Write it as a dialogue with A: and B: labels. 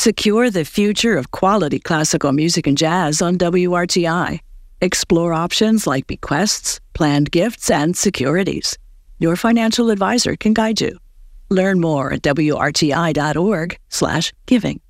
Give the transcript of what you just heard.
A: Secure the future of quality classical music and jazz on WRTI. Explore options like bequests, planned gifts, and securities. Your financial advisor can guide you. Learn more at WRTI.org/giving.